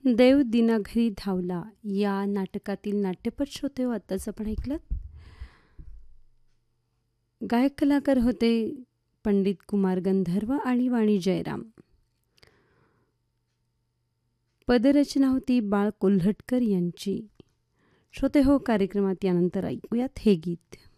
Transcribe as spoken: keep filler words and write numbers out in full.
देव दिनाघरी धावला या नाटकातील नाट्यपट श्रोते हो आत्ताच आपण ऐकलं. गायक कलाकार होते पंडित कुमार गंधर्व आणि वाणी जयराम. पदरचना होती बाळ कोल्हटकर यांची. श्रोते हो कार्यक्रमात यानंतर ऐकूयात हे गीत.